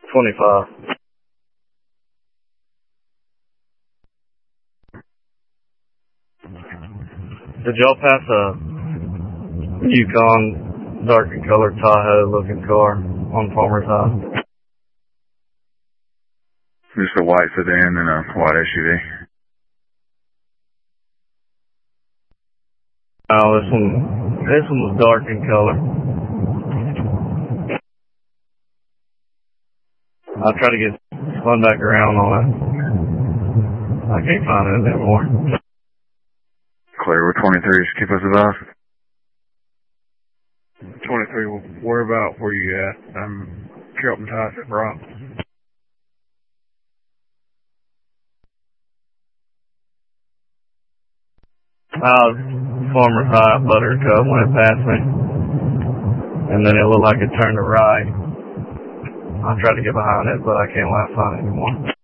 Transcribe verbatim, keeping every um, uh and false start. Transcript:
twenty-five. Did y'all pass a Yukon dark and colored Tahoe looking car on Farmer's High? Just a white sedan and a white S U V. Oh, this one, this one was dark in color. I'll try to get spun back around on it. I can't find it anymore. Clear with twenty-three, just keep us above. twenty-three, where about where you at? I'm Shelton Tice at Brock. Uh, Farmer's High, Buttercup, when it passed me. And then it looked like it turned to right. I tried to get behind it, but I can't find it anymore.